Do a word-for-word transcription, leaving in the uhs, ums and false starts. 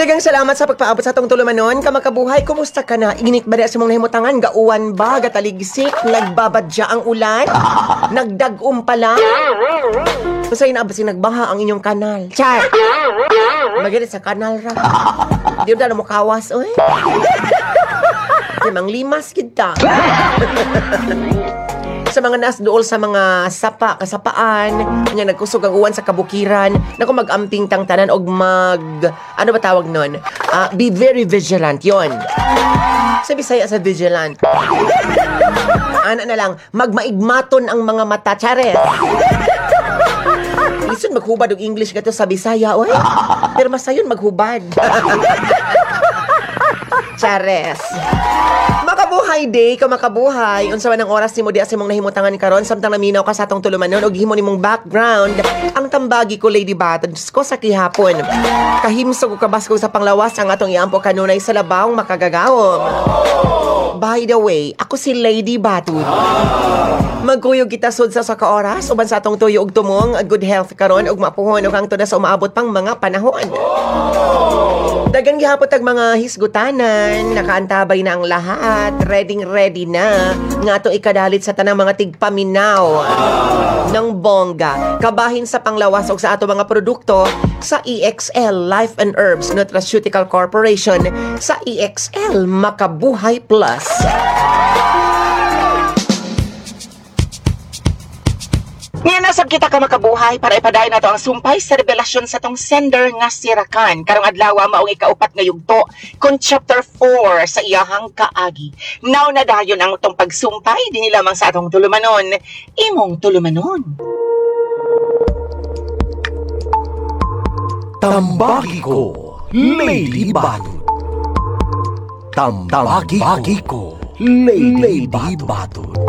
Dagang salamat sa pagpaabot sa atong tulumanon. Kamakabuhay, kumusta ka na? Init ba na sa mong nahimutangan? Gauwan ba? Gataligsik? Nagbabadya ang ulan? Nagdagum pala? Kusay na ba nagbaha ang inyong kanal? Char! Magilit sa kanal ra. Di ba na mo kawas, oy? Limang limas kita. Sa mga nas dool sa mga sapa, kasapaan, nga nagkusog ang uwan sa kabukiran, naku mag-amping tang tanan og mag, ano ba tawag nun? Uh, be very vigilant, yon. Sa Bisaya sa vigilant. Ana na lang, magmaigmaton ang mga mata, chares. Listen, maghubad og English gato sa Bisaya, oy. Pero masayon maghubad. Chares. Makabuhay day, ka makabuhay. Unsa man ang oras nimo di asa mong nahimutangan karon samtang naminaw ka sa atong tulumanon og himo nimong background. Ang tambagi ko Lady Baton ko sa kihapon. Kahimsog og kabaskog sa panglawas ang atong iampo kanunay sa labawng makagagawom. By the way, ako si Lady Baton. Magkuyog kita sud sa sa ka oras uban sa atong tuyo og tumong good health karon og mapuhon og hangtod na sa umaabot pang mga panahon. Dagang gihapon tag mga hisgutanan, nakaantabay na ang lahat, ready ready na nga ato ikadalit sa tanang mga tigpaminaw ng bongga. Kabahin sa panglawas og sa ato mga produkto sa E X L Life and Herbs Nutraceutical Corporation sa E X L Makabuhay Plus. Nga nasab kita ka makabuhay para ipadayon nato ang sumpay sa revelasyon sa tong sender nga si Rakan. Karong adlaw maong ikaupat nga yugto kon chapter four sa iyahang kaagi. Now na dayon ang tong pagsumpay dinhi lamang sa atong tulumanon. Imong tulumanon. Tambagi ko, Lady Baton. Tambagi ko, Lady Baton.